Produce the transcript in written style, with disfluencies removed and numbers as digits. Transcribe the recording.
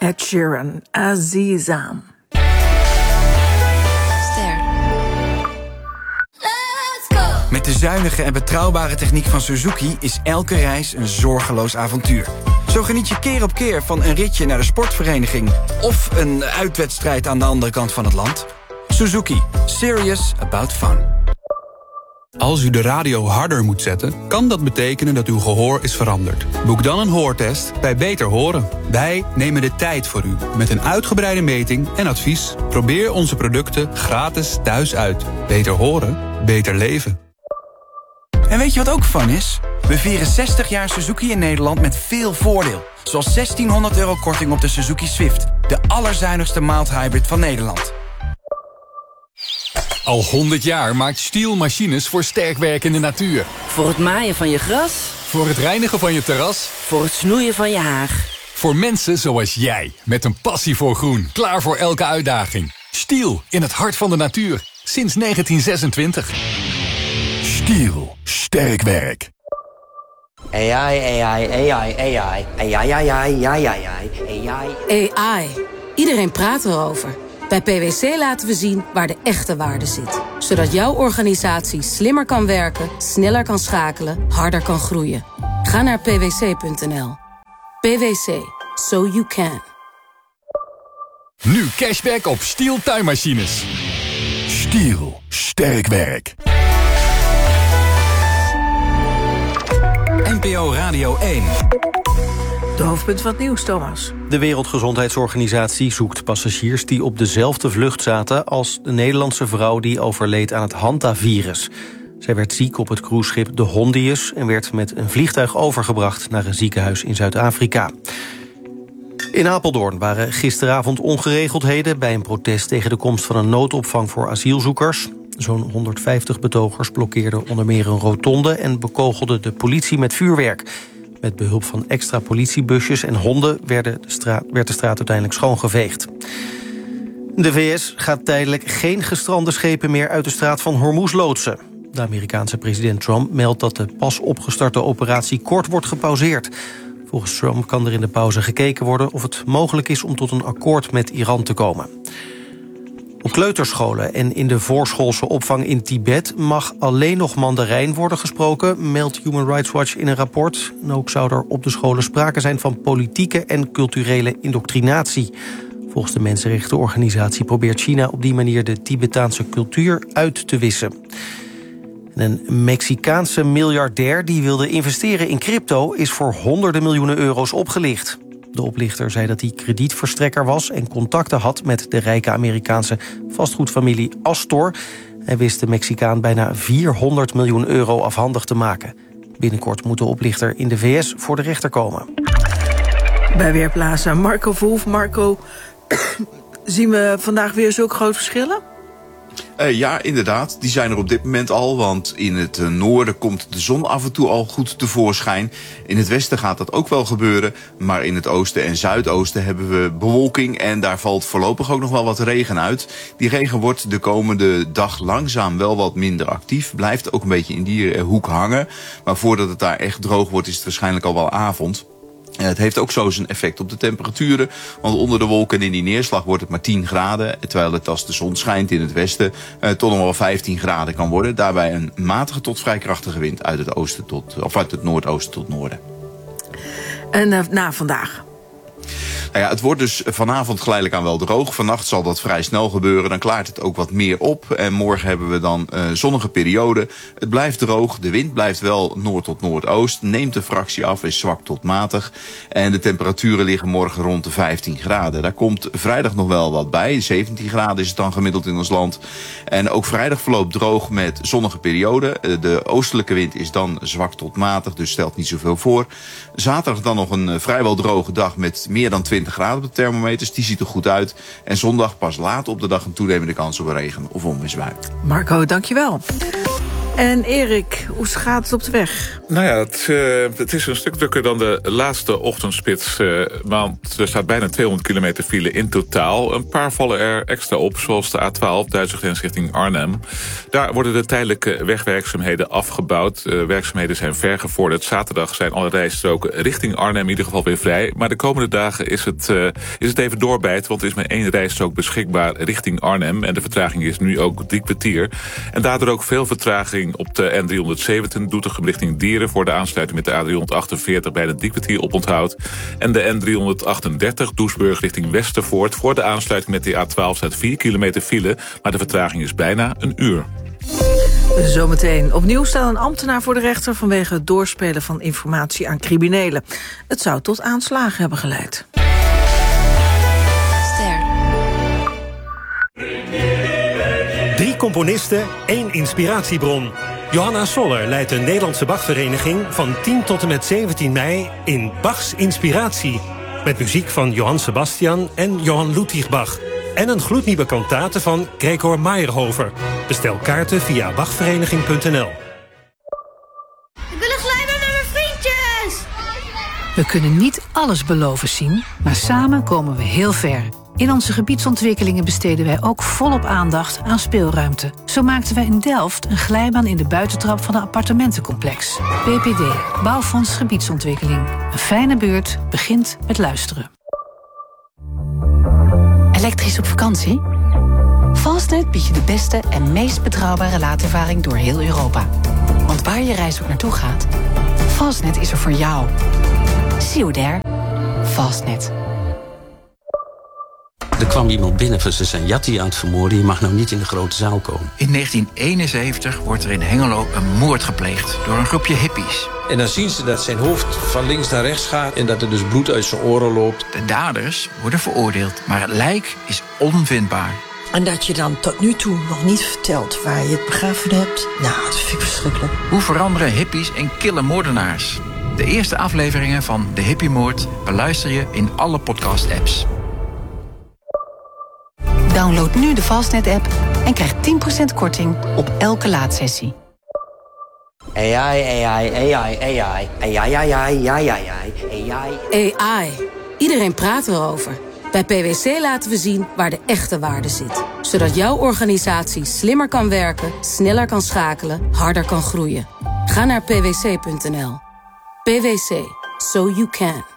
Ed Sheeran, Azizam. Met de zuinige en betrouwbare techniek van Suzuki is elke reis een zorgeloos avontuur. Zo geniet je keer op keer van een ritje naar de sportvereniging of een uitwedstrijd aan de andere kant van het land. Suzuki. Serious about fun. Als u de radio harder moet zetten, kan dat betekenen dat uw gehoor is veranderd. Boek dan een hoortest bij Beter Horen. Wij nemen de tijd voor u met een uitgebreide meting en advies. Probeer onze producten gratis thuis uit. Beter horen, beter leven. En weet je wat ook fun is? We vieren 60 jaar Suzuki in Nederland met veel voordeel. Zoals €1.600 korting op de Suzuki Swift. De allerzuinigste mild hybrid van Nederland. Al 100 jaar maakt Stihl machines voor sterk werkende natuur. Voor het maaien van je gras. Voor het reinigen van je terras. Voor het snoeien van je haag. Voor mensen zoals jij, met een passie voor groen. Klaar voor elke uitdaging. Stihl, in het hart van de natuur. Sinds 1926. Stihl, sterk werk. AI. Iedereen praat erover. Bij PwC laten we zien waar de echte waarde zit. Zodat jouw organisatie slimmer kan werken, sneller kan schakelen, harder kan groeien. Ga naar pwc.nl. PwC. So you can. Nu cashback op Stihl tuinmachines. Stihl, sterk werk. NPO Radio 1. De hoofdpunt van het nieuws, Thomas. De Wereldgezondheidsorganisatie zoekt passagiers die op dezelfde vlucht zaten als de Nederlandse vrouw die overleed aan het hantavirus. Zij werd ziek op het cruiseschip de Hondius en werd met een vliegtuig overgebracht naar een ziekenhuis in Zuid-Afrika. In Apeldoorn waren gisteravond ongeregeldheden bij een protest tegen de komst van een noodopvang voor asielzoekers. Zo'n 150 betogers blokkeerden onder meer een rotonde en bekogelden de politie met vuurwerk. Met behulp van extra politiebusjes en honden werd de straat uiteindelijk schoongeveegd. De VS gaat tijdelijk geen gestrande schepen meer uit de straat van Hormuz loodsen. De Amerikaanse president Trump meldt dat de pas opgestarte operatie kort wordt gepauzeerd. Volgens Trump kan er in de pauze gekeken worden of het mogelijk is om tot een akkoord met Iran te komen. Op kleuterscholen en in de voorschoolse opvang in Tibet mag alleen nog Mandarijn worden gesproken, meldt Human Rights Watch in een rapport. En ook zou er op de scholen sprake zijn van politieke en culturele indoctrinatie. Volgens de mensenrechtenorganisatie probeert China op die manier de Tibetaanse cultuur uit te wissen. En een Mexicaanse miljardair die wilde investeren in crypto is voor honderden miljoenen euro's opgelicht. De oplichter zei dat hij kredietverstrekker was en contacten had met de rijke Amerikaanse vastgoedfamilie Astor. Hij wist de Mexicaan bijna 400 miljoen euro afhandig te maken. Binnenkort moet de oplichter in de VS voor de rechter komen. Bij Weerplaza Marco Verhoef. Marco, zien we vandaag weer zulke grote verschillen? Ja, inderdaad. Die zijn er op dit moment al. Want in het noorden komt de zon af en toe al goed tevoorschijn. In het westen gaat dat ook wel gebeuren. Maar in het oosten en zuidoosten hebben we bewolking. En daar valt voorlopig ook nog wel wat regen uit. Die regen wordt de komende dag langzaam wel wat minder actief. Blijft ook een beetje in die hoek hangen. Maar voordat het daar echt droog wordt is het waarschijnlijk al wel avond. Het heeft ook zo zijn effect op de temperaturen. Want onder de wolken en in die neerslag wordt het maar 10 graden. Terwijl het als de zon schijnt in het westen tot nog wel 15 graden kan worden. Daarbij een matige tot vrij krachtige wind uit het oosten uit het noordoosten tot noorden. En na vandaag? Nou ja, het wordt dus vanavond geleidelijk aan wel droog. Vannacht zal dat vrij snel gebeuren. Dan klaart het ook wat meer op. En morgen hebben we dan zonnige periode. Het blijft droog. De wind blijft wel noord tot noordoost. Neemt een fractie af, is zwak tot matig. En de temperaturen liggen morgen rond de 15 graden. Daar komt vrijdag nog wel wat bij. 17 graden is het dan gemiddeld in ons land. En ook vrijdag verloopt droog met zonnige periode. De oostelijke wind is dan zwak tot matig, dus stelt niet zoveel voor. Zaterdag dan nog een vrijwel droge dag met meer dan 20 graden op de thermometers. Die ziet er goed uit. En zondag pas laat op de dag een toenemende kans op regen of onweersbui. Marco, dankjewel. En Erik, hoe gaat het op de weg? Nou ja, het is een stuk drukker dan de laatste ochtendspits. Want er staat bijna 200 kilometer file in totaal. Een paar vallen er extra op, zoals de A12, Duitse grens richting Arnhem. Daar worden de tijdelijke wegwerkzaamheden afgebouwd. Werkzaamheden zijn vergevorderd. Zaterdag zijn alle rijstroken richting Arnhem in ieder geval weer vrij. Maar de komende dagen is het even doorbijten, want er is maar 1 rijstrook beschikbaar richting Arnhem. En de vertraging is nu ook 3 kwartier. En daardoor ook veel vertraging op de N317, Doetinchem richting Dieren, voor de aansluiting met de A348 bijna 3 kwartier op onthoud. En de N338, Doesburg richting Westervoort, voor de aansluiting met de A12 staat 4 kilometer file, maar de vertraging is bijna een uur. Zometeen. Opnieuw staat een ambtenaar voor de rechter vanwege het doorspelen van informatie aan criminelen. Het zou tot aanslagen hebben geleid. Ster. 3 componisten, 1 inspiratiebron. Johanna Soller leidt de Nederlandse Bachvereniging van 10 tot en met 17 mei in Bachs Inspiratie. Met muziek van Johann Sebastian en Johann Ludwig Bach. En een gloednieuwe kantate van Gregor Meyerhofer. Bestel kaarten via bachvereniging.nl. Ik wil een glijbaan met mijn vriendjes! We kunnen niet alles beloven zien, maar samen komen we heel ver. In onze gebiedsontwikkelingen besteden wij ook volop aandacht aan speelruimte. Zo maakten wij in Delft een glijbaan in de buitentrap van een appartementencomplex. BPD, Bouwfonds Gebiedsontwikkeling. Een fijne buurt begint met luisteren. Elektrisch op vakantie? Fastnet biedt je de beste en meest betrouwbare laadervaring door heel Europa. Want waar je reis ook naartoe gaat, Fastnet is er voor jou. See you there. Fastnet. Er kwam iemand binnen van ze zijn Jatti aan het vermoorden. Je mag nou niet in de grote zaal komen. In 1971 wordt er in Hengelo een moord gepleegd door een groepje hippies. En dan zien ze dat zijn hoofd van links naar rechts gaat en dat er dus bloed uit zijn oren loopt. De daders worden veroordeeld, maar het lijk is onvindbaar. En dat je dan tot nu toe nog niet vertelt waar je het begraven hebt. Nou, dat vind ik verschrikkelijk. Hoe veranderen hippies in kille moordenaars? De eerste afleveringen van De Hippiemoord beluister je in alle podcast-apps. Download nu de Fastnet-app en krijg 10% korting op elke laadsessie. AI. Iedereen praat erover. Bij PwC laten we zien waar de echte waarde zit. Zodat jouw organisatie slimmer kan werken, sneller kan schakelen, harder kan groeien. Ga naar pwc.nl. PwC. So you can.